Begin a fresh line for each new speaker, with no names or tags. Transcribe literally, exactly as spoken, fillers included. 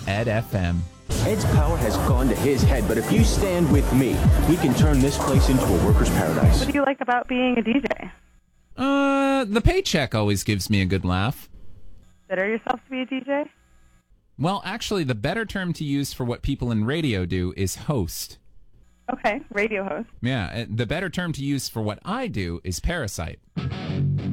Ed F M.
Ed's power has gone to his head, but if you stand with me, we can turn this place into a worker's paradise.
What do you like about being a D J?
Uh, the paycheck always gives me a good laugh.
Consider yourself to be a D J?
Well, actually, the better term to use for what people in radio do is host.
Okay, radio host.
Yeah, the better term to use for what I do is parasite.